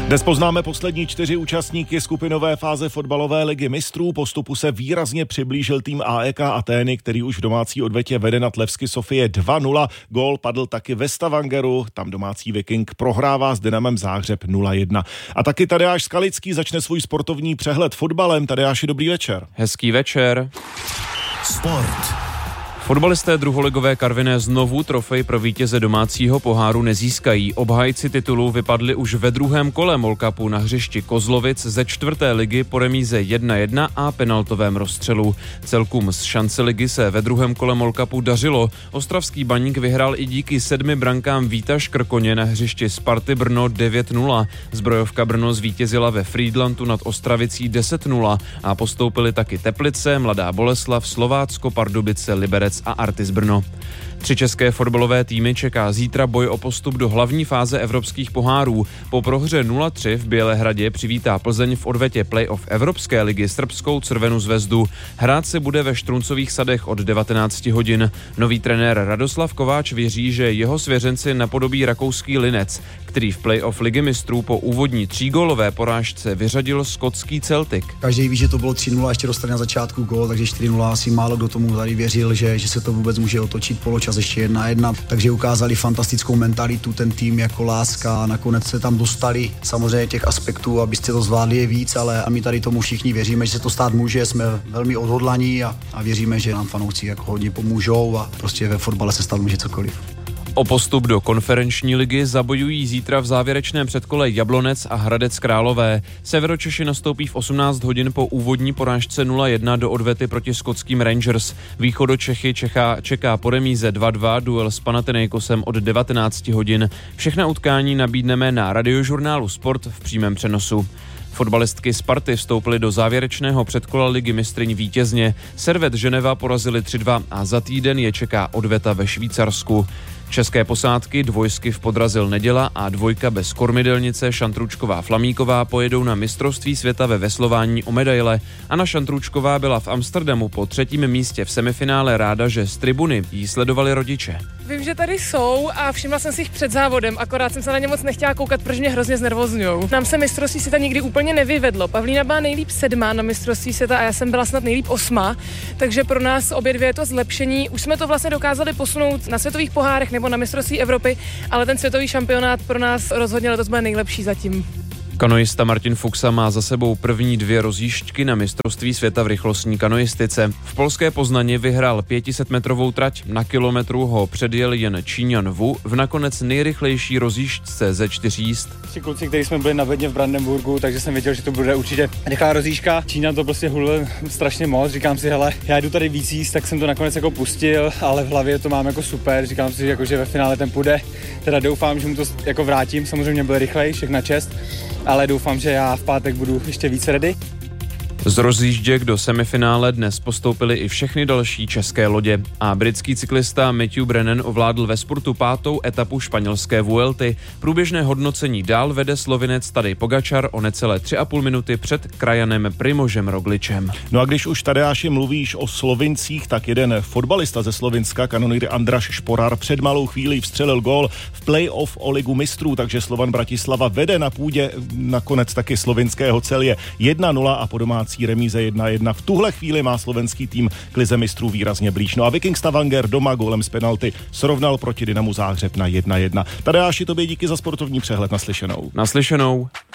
Dnes poznáme poslední 4 účastníky skupinové fáze fotbalové ligy mistrů. Postupu se výrazně přiblížil tým AEK Atény, který už v domácí odvetě vede nad Levski Sofie 2-0. Gól padl taky ve Stavangeru, tam domácí Viking prohrává s Dynamem Záhřeb 0-1. A taky Tadeáš Skalický začne svůj sportovní přehled fotbalem. Tadeáši, dobrý večer. Hezký večer. Sport. Fotbalisté druholigové Karviné znovu trofej pro vítěze domácího poháru nezískají. Obhájci titulu vypadli už ve druhém kole Molkapu na hřišti Kozlovic ze 4. ligy po remíze 1-1 a penaltovém rozstřelu. Celkům z šance ligy se ve druhém kole Molkapu dařilo. Ostravský Baník vyhrál i díky 7 brankám Víta Škrkoně na hřišti Sparty Brno 9-0. Zbrojovka Brno zvítězila ve Frýdlantu nad Ostravicí 10-0 a postoupili taky Teplice, Mladá Boleslav, Slovácko, Pardubice, Liberec a Artis Brno. 3 české fotbalové týmy čeká zítra boj o postup do hlavní fáze evropských pohárů. Po prohře 0-3 v Bělehradě přivítá Plzeň v odvetě playoff Evropské ligy srbskou Crvenu zvezdu. Hrát se bude ve Štruncových sadech od 19 hodin. Nový trenér Radoslav Kováč věří, že jeho svěřenci napodobí rakouský Linec, který v playoff ligy mistrů po úvodní 3gólové porážce vyřadil skotský Celtic. Každý ví, že to bylo 3-0 a ještě dostane na začátku gól, takže 4-0 asi málo kdo tomu tady věřil, že se to vůbec může otočit poločas ještě 1-1, takže ukázali fantastickou mentalitu, ten tým jako láska a nakonec se tam dostali. Samozřejmě těch aspektů, abyste to zvládli je víc, ale a my tady tomu všichni věříme, že se to stát může, jsme velmi odhodlaní a věříme, že nám fanoušci jako hodně pomůžou a prostě ve fotbale se stát může cokoliv. O postup do konferenční ligy zabojují zítra v závěrečném předkole Jablonec a Hradec Králové. Severočeši nastoupí v 18 hodin po úvodní porážce 0-1 do odvety proti skotským Rangers. Východočechy čeká po remíze 2-2 duel s Panathinaikosem od 19 hodin. Všechna utkání nabídneme na Radiožurnálu Sport v přímém přenosu. Fotbalistky Sparty vstoupily do závěrečného předkola ligy mistryň vítězně. Servet Ženeva porazili 3-2 a za týden je čeká odveta ve Švýcarsku. České posádky dvojsky v Podrazil Neděla a dvojka bez kormidelnice Šantručková Flamíková pojedou na mistrovství světa ve veslování o medaile. Anna Šantručková byla v Amsterdamu po 3. místě v semifinále ráda, že z tribuny jí sledovali rodiče. Vím, že tady jsou a všimla jsem si jich před závodem, akorát jsem se na ně moc nechtěla koukat, protože mě hrozně znervozňujou. Nám se mistrovství světa nikdy úplně nevyvedlo. Pavlína byla nejlíp 7. na mistrovství světa a já jsem byla snad nejlíp 8. Takže pro nás obě dvě je to zlepšení. Už jsme to vlastně dokázali posunout na světových pohárech nebo na mistrovství Evropy, ale ten světový šampionát pro nás rozhodně letos bude nejlepší zatím. Kanoista Martin Fuxa má za sebou první 2 rozjížďky na mistrovství světa v rychlostní kanoistice. V polské Poznani vyhrál 500metrovou trať, na kilometru ho předjel jen Číňan Wu v nakonec nejrychlejší rozjížďce ze 4 jízd. Kluci, kteří jsme byli na bedně v Brandenburgu, takže jsem věděl, že to bude určitě rychlá rozjížďka. Číňan to prostě hulil strašně moc, říkám si, hele, já jdu tady víc jízd, tak jsem to nakonec jako pustil, ale v hlavě to mám jako super, říkám si, jako, že ve finále ten půjde. Teda doufám, že mu to jako vrátím, samozřejmě byl rychlej, všechna čest, ale doufám, že já v pátek budu ještě víc ready. Z rozjížděk do semifinále dnes postoupily i všechny další české lodě a britský cyklista Matthew Brennan ovládl ve spurtu 5. etapu španělské Vuelty. Průběžné hodnocení dál vede Slovinec Tadej Pogačar o necelé 3,5 minuty před krajanem Primožem Rogličem. No a když už Tadeáši mluvíš o Slovincích, tak jeden fotbalista ze Slovinska, kanonýr Andraš Šporar, před malou chvílí vstřelil gól v playoff o ligu mistrů, takže Slovan Bratislava vede na půdě nakonec taky slovinského Celje 1-0 a po domácí remíze 1-1. V tuhle chvíli má slovenský tým k lize mistrů výrazně blíž. No a Viking Stavanger doma gólem z penalty srovnal proti Dynamu Záhřeb na 1-1. Tadeáši, tobě díky za sportovní přehled. Naslyšenou. Naslyšenou.